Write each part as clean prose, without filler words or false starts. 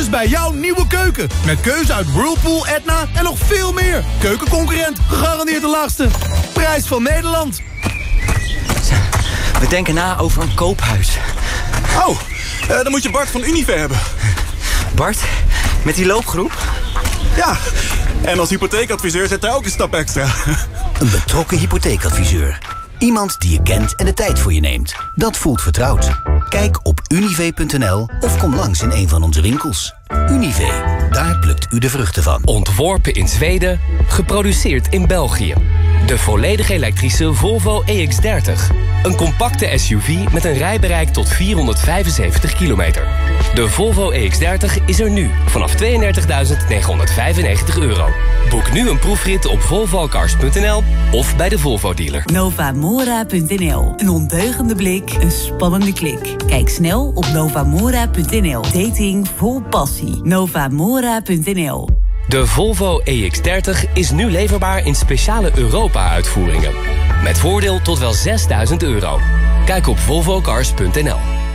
gratis bij jouw nieuwe keuken. Met keuze uit Whirlpool, Edna en nog veel meer. Keukenconcurrent, gegarandeerd de laagste. Prijs van Nederland. We denken na over een koophuis. Oh, dan moet je Bart van Unive hebben. Bart, met die loopgroep? Ja, en als hypotheekadviseur zet hij ook een stap extra. Een betrokken hypotheekadviseur. Iemand die je kent en de tijd voor je neemt. Dat voelt vertrouwd. Kijk op unive.nl of kom langs in een van onze winkels. Unive, daar plukt u de vruchten van. Ontworpen in Zweden, geproduceerd in België. De volledig elektrische Volvo EX30. Een compacte SUV met een rijbereik tot 475 kilometer. De Volvo EX30 is er nu vanaf €32.995. Boek nu een proefrit op volvocars.nl of bij de Volvo dealer. Novamora.nl. Een ondeugende blik, een spannende klik. Kijk snel op novamora.nl. Dating vol passie. Novamora.nl. De Volvo EX30 is nu leverbaar in speciale Europa-uitvoeringen. Met voordeel tot wel €6.000. Kijk op volvocars.nl.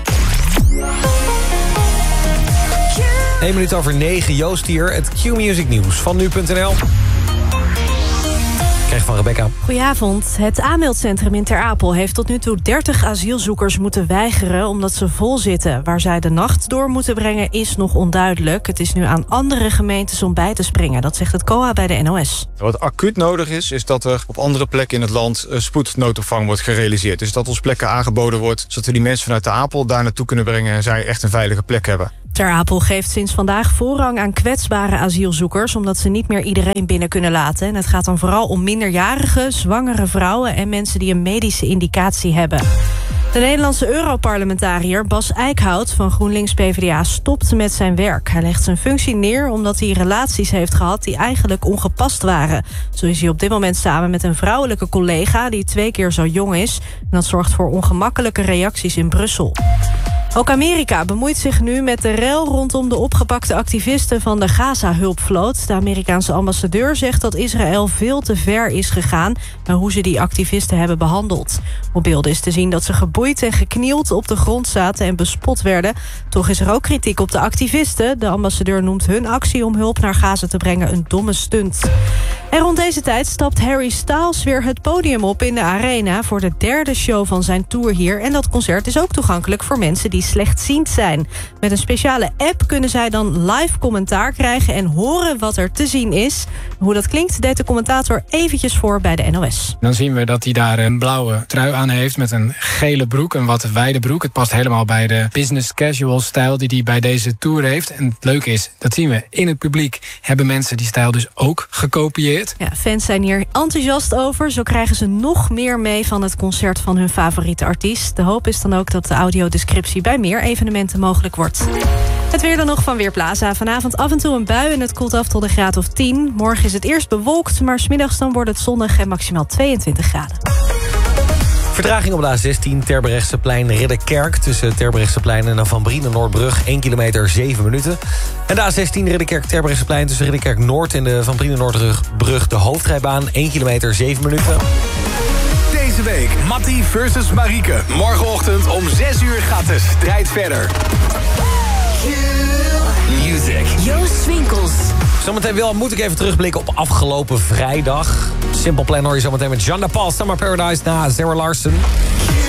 1:09, Joost hier, het Q-Music nieuws van nu.nl. Krijg van Rebecca. Goedenavond. Het aanmeldcentrum in Ter Apel heeft tot nu toe 30 asielzoekers moeten weigeren omdat ze vol zitten. Waar zij de nacht door moeten brengen is nog onduidelijk. Het is nu aan andere gemeentes om bij te springen. Dat zegt het COA bij de NOS. Wat acuut nodig is dat er op andere plekken in het land spoednoodopvang wordt gerealiseerd. Dus dat ons plekken aangeboden wordt, zodat we die mensen vanuit Ter Apel daar naartoe kunnen brengen en zij echt een veilige plek hebben. Ter Apel geeft sinds vandaag voorrang aan kwetsbare asielzoekers, omdat ze niet meer iedereen binnen kunnen laten. En het gaat dan vooral om minderjarigen, zwangere vrouwen en mensen die een medische indicatie hebben. De Nederlandse Europarlementariër Bas Eickhout van GroenLinks-PVDA stopt met zijn werk. Hij legt zijn functie neer omdat hij relaties heeft gehad die eigenlijk ongepast waren. Zo is hij op dit moment samen met een vrouwelijke collega die 2 keer zo jong is. En dat zorgt voor ongemakkelijke reacties in Brussel. Ook Amerika bemoeit zich nu met de rel rondom de opgepakte activisten van de Gaza-hulpvloot. De Amerikaanse ambassadeur zegt dat Israël veel te ver is gegaan bij hoe ze die activisten hebben behandeld. Op beelden is te zien dat ze geboeid en geknield op de grond zaten en bespot werden. Toch is er ook kritiek op de activisten. De ambassadeur noemt hun actie om hulp naar Gaza te brengen een domme stunt. En rond deze tijd stapt Harry Styles weer het podium op in de Arena voor de 3e show van zijn tour hier. En dat concert is ook toegankelijk voor mensen die slechtziend zijn. Met een speciale app kunnen zij dan live commentaar krijgen en horen wat er te zien is. Hoe dat klinkt deed de commentator eventjes voor bij de NOS. Dan zien we dat hij daar een blauwe trui aan heeft met een gele broek, een wat wijde broek. Het past helemaal bij de business casual stijl die hij bij deze tour heeft. En het leuke is, dat zien we in het publiek, hebben mensen die stijl dus ook gekopieerd. Ja, fans zijn hier enthousiast over. Zo krijgen ze nog meer mee van het concert van hun favoriete artiest. De hoop is dan ook dat de audiodescriptie bij meer evenementen mogelijk wordt. Het weer dan nog van Weerplaza. Vanavond af en toe een bui en het koelt af tot een graad of 10. Morgen is het eerst bewolkt, maar 's middags dan wordt het zonnig en maximaal 22 graden. Vertraging op de A16 Terbrechtseplein Ridderkerk. Tussen Terbrechtseplein en Van Brien en Noordbrug 1 kilometer 7 minuten. En de A16 Ridderkerk Terbrechtseplein tussen Ridderkerk Noord en de Van Brien en Noordbrug de hoofdrijbaan 1 kilometer 7 minuten. Deze week Mattie versus Marieke. Morgenochtend om 6 uur gaat de strijd verder. Music. Joost Swinkels. Zometeen moet ik even terugblikken op afgelopen vrijdag. Simple Plan hoor je zometeen met Jean de Paul, Summer Paradise na Sarah Larson.